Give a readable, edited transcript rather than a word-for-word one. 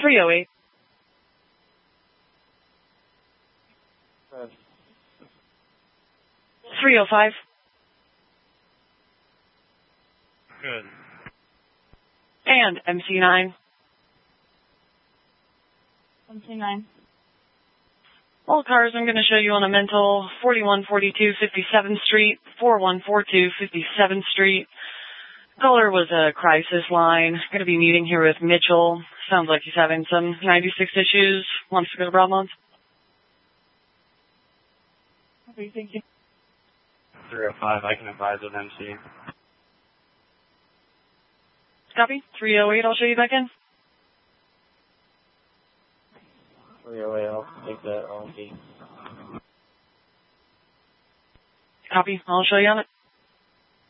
308. Good. 305. Good. And MC9. MC9. All cars, I'm going to show you on a mental 4142 57th Street, 4142 57th Street. Caller was a crisis line. Going to be meeting here with Mitchell. Sounds like he's having some 96 issues. Wants to go to Broadmont. Okay, thank you. 305, I can advise with MC. Copy. 308, I'll show you back in. 308, I'll take that on key. Copy. I'll show you on it.